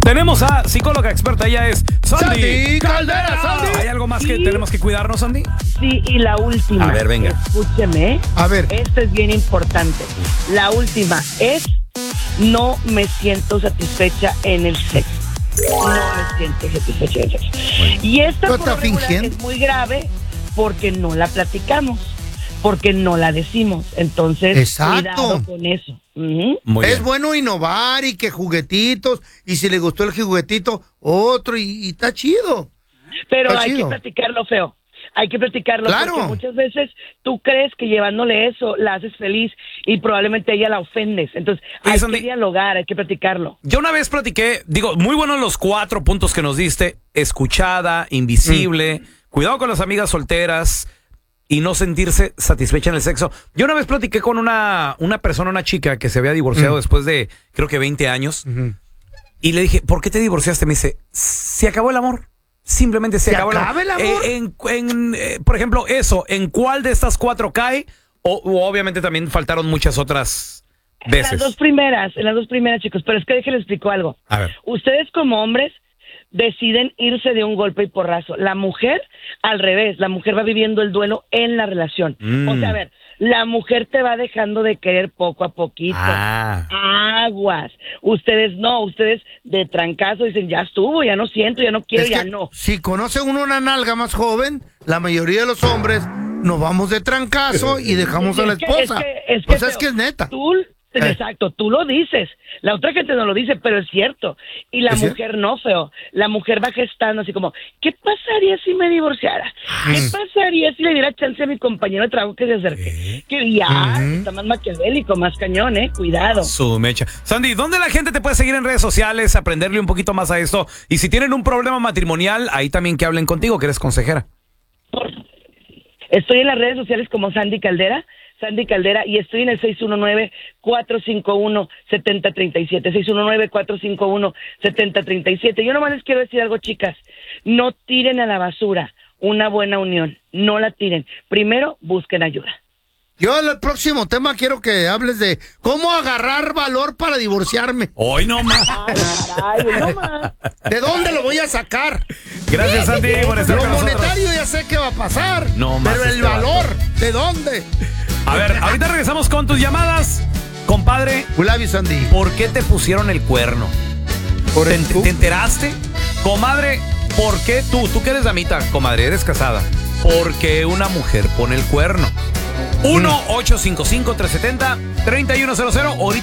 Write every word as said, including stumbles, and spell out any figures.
Tenemos a psicóloga experta, ella es Sandy, Sandy Caldera. Sandy. ¿Hay algo más que Sí. tenemos que cuidarnos, Sandy? Sí, y la última. A ver, venga. Escúcheme. A ver. Esto es bien importante. La última es: no me siento satisfecha en el sexo. No me siento satisfecha en el sexo. Y esta ¿No por está lo regular fingiendo? es muy grave porque no la platicamos, porque no la decimos. Entonces, Exacto. cuidado con eso. Ujú. Muy Es bien. bueno innovar y que juguetitos, y si le gustó el juguetito, otro, y, y está chido. Pero Está hay chido. que platicarlo, feo. Hay que platicarlo Claro. porque muchas veces tú crees que llevándole eso la haces feliz y probablemente ella la ofendes. Entonces Oye, hay Sandy. que dialogar, hay que platicarlo. Yo una vez platiqué, digo, muy buenos los cuatro puntos que nos diste: escuchada, invisible, Mm. cuidado con las amigas solteras y no sentirse satisfecha en el sexo. Yo una vez platiqué con una, una persona, una chica que se había divorciado Mm. después de, creo que veinte años, Ujú. y le dije, ¿por qué te divorciaste? Me dice, se acabó el amor. Simplemente se, ¿Se acabó acaba el amor? Eh, en, en, eh, por ejemplo, eso, ¿en cuál de estas cuatro cae? O, o obviamente también faltaron muchas otras En las veces. dos primeras, en las dos primeras, chicos. Pero es que déjenles explico algo. A ver. Ustedes como hombres deciden irse de un golpe y porrazo. La mujer, al revés, la mujer va viviendo el duelo en la relación. Mm. O sea, a ver, la mujer te va dejando de querer poco a poquito. Ah. Aguas. Ustedes no, ustedes de trancazo dicen, ya estuvo, ya no siento, ya no quiero, Es ya que no. Si conoce uno una nalga más joven, la mayoría de los hombres nos vamos de trancazo y dejamos a la Es que- esposa. Es que, es que, o sea, es feo, que es neta. Tú, Eh. Exacto, tú lo dices. La otra gente no lo dice, pero es cierto. Y la ¿Es cierto? mujer no, feo. La mujer va gestando así como, ¿qué pasaría si me divorciara? ¿Qué pasaría si le diera chance a mi compañero de trabajo que se acerque? Que ya, Ujú. está más maquiavélico, más cañón, ¿eh? Cuidado. Su mecha. Sandy, ¿dónde la gente te puede seguir en redes sociales, aprenderle un poquito más a esto? Y si tienen un problema matrimonial, ahí también que hablen contigo, que eres consejera. Estoy en las redes sociales como Sandy Caldera, Sandy Caldera, y estoy en el seis uno nueve, cuatro cinco uno, siete cero tres siete, seis uno nueve, cuatro cinco uno, siete cero tres siete. Yo nomás les quiero decir algo, chicas, no tiren a la basura una buena unión, no la tiren. Primero, busquen ayuda. Yo en el próximo tema quiero que hables de cómo agarrar valor para divorciarme. Hoy no más. Ay, no más. ¿De dónde lo voy a sacar? Gracias, Sandy, por estar Lo con nosotros. monetario ya sé que va a pasar. No más pero el este vato. valor, ¿de dónde? A ver, ahorita regresamos con tus llamadas. Compadre, We love you, Sandy. ¿por qué te pusieron el cuerno? Por ¿Te, el te- te enteraste? Comadre, ¿por qué tú? Tú que eres damita, comadre, eres casada. ¿Por qué una mujer pone el cuerno? uno ocho cinco cinco, tres siete cero, tres uno cero cero. Ahorita